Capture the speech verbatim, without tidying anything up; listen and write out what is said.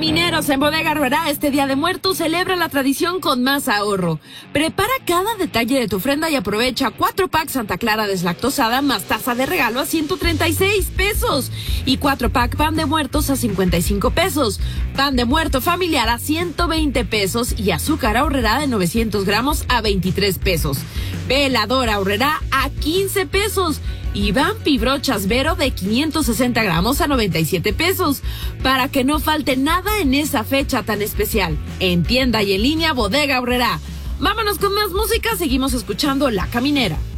Camineros, en Bodega Aurrerá, este Día de Muertos celebra la tradición con más ahorro. Prepara cada detalle de tu ofrenda y aprovecha cuatro packs Santa Clara deslactosada más taza de regalo a ciento treinta y seis pesos y cuatro pack pan de muertos a cincuenta y cinco pesos. Pan de muerto familiar a ciento veinte pesos y azúcar Aurrerá de novecientos gramos a veintitrés pesos. Velador Aurrerá a quince pesos. Y Vampi Brochas Vero de quinientos sesenta gramos a noventa y siete pesos. Para que no falte nada en esa fecha tan especial. En tienda y en línea Bodega Aurrerá. Vámonos con más música, seguimos escuchando La Caminera.